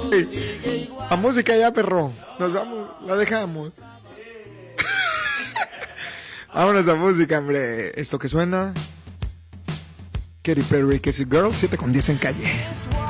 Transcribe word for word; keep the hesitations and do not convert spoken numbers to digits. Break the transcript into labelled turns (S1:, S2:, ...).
S1: A música ya, perro. Nos vamos, la dejamos. Vámonos a música, hombre. Esto que suena. Katy Perry, Kissy Girl, siete con diez en calle.